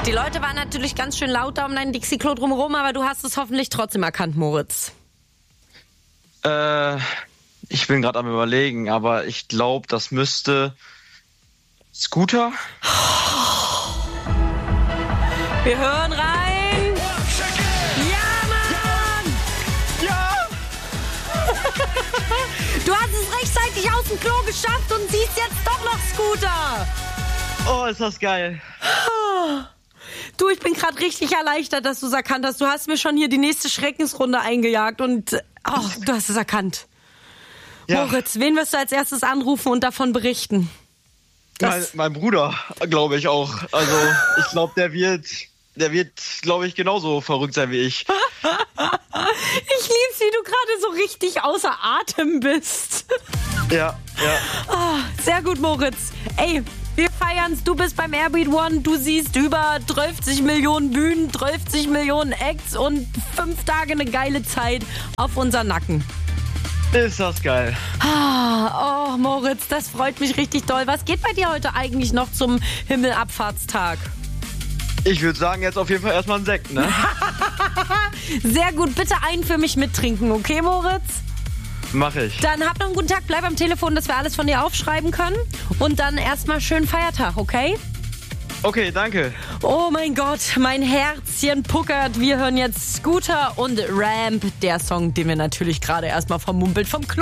Die Leute waren natürlich ganz schön laut da um dein Dixie-Klo drumherum, aber du hast es hoffentlich trotzdem erkannt, Moritz. Ich bin gerade am Überlegen, aber ich glaube, das müsste Scooter? Wir hören rein. Ja, Mann! Ja! Du hast es rechtzeitig aus dem Klo geschafft und siehst jetzt doch noch Scooter. Oh, ist das geil. Du, ich bin gerade richtig erleichtert, dass du es erkannt hast. Du hast mir schon hier die nächste Schreckensrunde eingejagt und du hast es erkannt. Ja. Moritz, wen wirst du als erstes anrufen und davon berichten? Mein Bruder, glaube ich auch. Also, ich glaube, der wird, glaube ich, genauso verrückt sein wie ich. Ich lieb's, wie du gerade so richtig außer Atem bist. Ja. Sehr gut, Moritz. Ey, wir feiern's. Du bist beim Airbeat One. Du siehst über 30 Millionen Bühnen, 30 Millionen Acts und 5 Tage eine geile Zeit auf unseren Nacken. Ist das geil. Oh, Moritz, das freut mich richtig doll. Was geht bei dir heute eigentlich noch zum Himmelabfahrtstag? Ich würde sagen, jetzt auf jeden Fall erstmal ein Sekt, ne? Sehr gut. Bitte einen für mich mittrinken, okay, Moritz? Mach ich. Dann hab noch einen guten Tag. Bleib am Telefon, dass wir alles von dir aufschreiben können. Und dann erstmal schönen Feiertag, okay? Okay, danke. Oh mein Gott, mein Herzchen puckert. Wir hören jetzt Scooter und Ramp, der Song, den wir natürlich gerade erstmal vermumpelt vom Klo